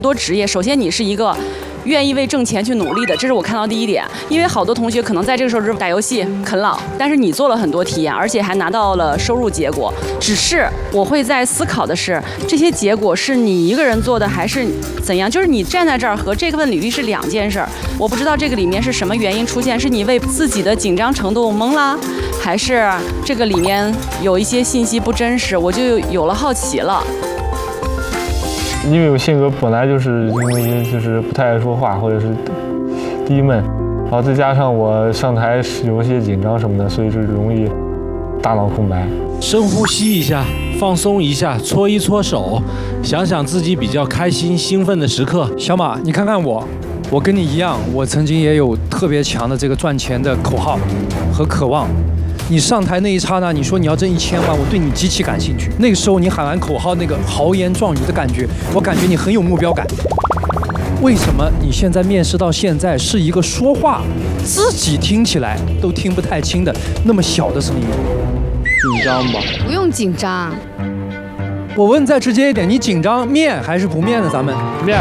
多职业，首先你是一个愿意为挣钱去努力的，这是我看到第一点。因为好多同学可能在这个时候是打游戏啃老，但是你做了很多体验，而且还拿到了收入结果。只是我会在思考的是，这些结果是你一个人做的，还是怎样？就是你站在这儿和这份履历是两件事儿。我不知道这个里面是什么原因出现，是你为自己的紧张程度懵啦，还是这个里面有一些信息不真实，我就有了好奇了。 因为我性格本来就是因为就是不太爱说话，或者是低闷，然后再加上我上台有一些紧张什么的，所以就容易大脑空白。 深呼吸一下，放松一下，搓一搓手，想想自己比较开心、兴奋的时刻。 小马，你看看我跟你一样，我曾经也有特别强的这个赚钱的口号和渴望。你上台那一刹那，你说你要挣1000万，我对你极其感兴趣。那个时候你喊完口号，那个豪言壮语的感觉，我感觉你很有目标感。为什么你现在面试到现在是一个说话自己听起来都听不太清的那么小的声音？ 紧张吧？ 不用紧张。 我问再直接一点，你紧张面还是不面呢？咱们面。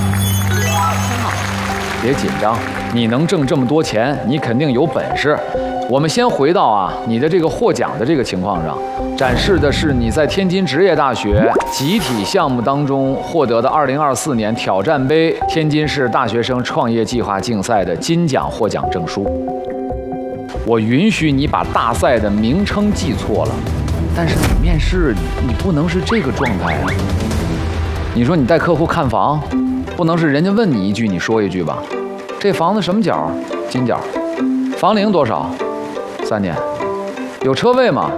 别紧张，你能挣这么多钱，你肯定有本事。我们先回到你的这个获奖的这个情况上，展示的是你在天津职业大学集体项目当中获得的2024年挑战杯天津市大学生创业计划竞赛的金奖获奖证书。我允许你把大赛的名称记错了，但是你面试你不能是这个状态啊！你说你带客户看房，不能是人家问你一句你说一句吧？这房子什么角？金角。房龄多少？3年。有车位吗？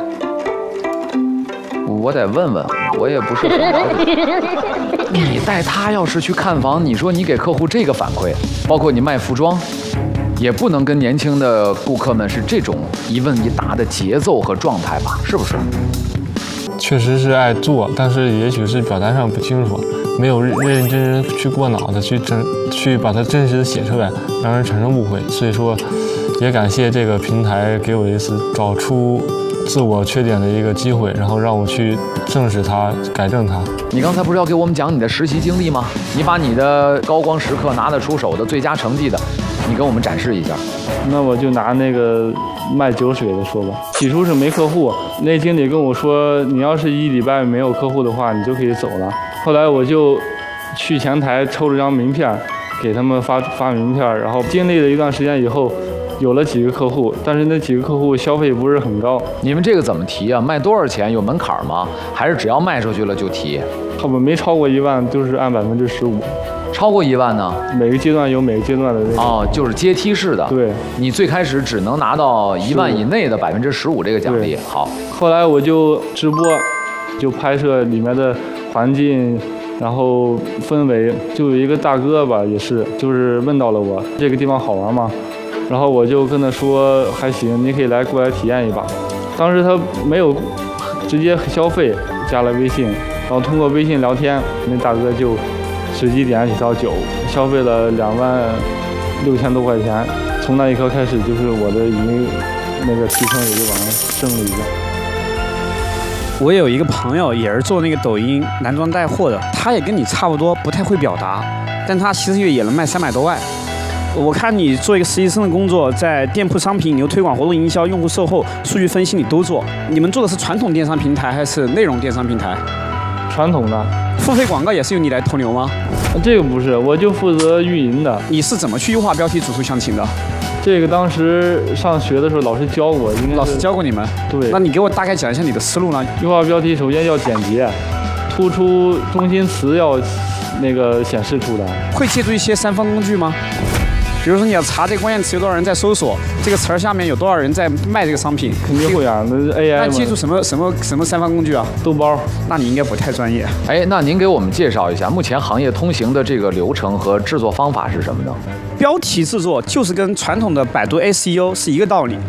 我得问问，我也不是很了解。你带他要是去看房，你说你给客户这个反馈，包括你卖服装，也不能跟年轻的顾客们是这种一问一答的节奏和状态吧？是不是？ 确实是爱做，但是也许是表达上不清楚，没有认认真真去过脑子去把它真实的写出来，让人产生误会。所以说，也感谢这个平台给我一次找出自我缺点的一个机会，然后让我去正视它，改正它。 你刚才不是要给我们讲你的实习经历吗？你把你的高光时刻拿得出手的最佳成绩的，你给我们展示一下。 那我就拿那个卖酒水的说吧。起初是没客户，那经理跟我说，你要是1礼拜没有客户的话，你就可以走了。后来我就去前台抽了张名片，给他们发名片，然后经历了一段时间以后，有了几个客户，但是那几个客户消费不是很高。 你们这个怎么提啊？卖多少钱有门槛吗？还是只要卖出去了就提？ 后面没超过1万，就是按15%。 超过1万呢？ 每个阶段有每个阶段的那个。 哦，就是阶梯式的。 对。你最开始只能拿到1万以内的15%这个奖励。好。 后来我就直播，就拍摄里面的环境，然后氛围。就有一个大哥吧，也是，就是问到了我这个地方好玩吗？然后我就跟他说还行，你可以过来体验一把。当时他没有直接消费，加了微信，然后通过微信聊天，那大哥就随机点几套酒，消费了26000多块钱。从那一刻开始，就是我的已经那个提成也就往上升了一个。 我有一个朋友也是做那个抖音男装带货的，他也跟你差不多，不太会表达，但他7个月也能卖300多万。我看你做一个实习生的工作，在店铺商品引流推广、活动营销、用户售后、数据分析你都做。你们做的是传统电商平台还是内容电商平台？ 传统的。 付费广告也是由你来投流吗？ 这个不是，我就负责运营的。 你是怎么去优化标题、主图详情的？ 这个当时上学的时候老师教过，应该老师教过你们。 对。 那你给我大概讲一下你的思路呢？ 优化标题首先要简洁，突出中心词要那个显示出来。 会借助一些3方工具吗？比如说你要查这个关键词有多少人在搜索，这个词儿下面有多少人在卖这个商品， 肯定会啊。那 AI 那借助什么3方工具啊？ 豆包。 那你应该不太专业。 哎，那您给我们介绍一下目前行业通行的这个流程和制作方法是什么呢？ 标题制作就是跟传统的百度 SEO 是一个道理。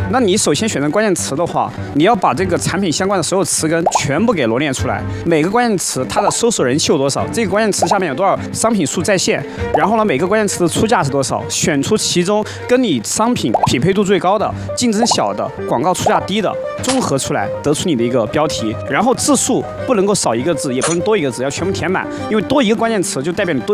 那你首先选择关键词的话，你要把这个产品相关的所有词根全部给罗列出来，每个关键词它的搜索人气有多少，这个关键词下面有多少商品数在线，然后呢，每个关键词的出价是多少，选出其中跟你商品匹配度最高的、竞争小的、广告出价低的，综合出来得出你的一个标题，然后字数不能够少一个字，也不能多一个字，要全部填满，因为多一个关键词就代表你多